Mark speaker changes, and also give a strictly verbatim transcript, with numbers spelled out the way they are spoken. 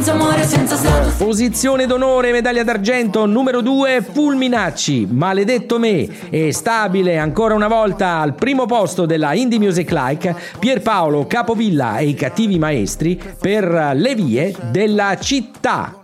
Speaker 1: amore senza status.
Speaker 2: Posizione d'onore, medaglia d'argento numero due, Fulminacci, Maledetto me. E stabile ancora una volta al primo posto della Indie Music Like, Pierpaolo Capovilla e i Cattivi Maestri per Le vie della città.